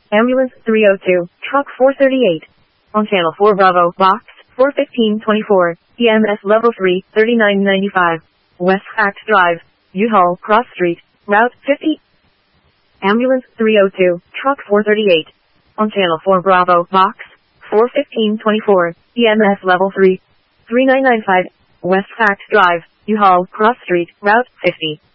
Ambulance 302, Truck 438. On Channel 4 Bravo, Box 41524, EMS Level 3, 3995. West Fact Drive, U-Haul Cross Street, Route 50. Ambulance 302, Truck 438. On Channel 4 Bravo, Box 41524, EMS Level 3, 3995. West Fact Drive, U-Haul Cross Street, Route 50.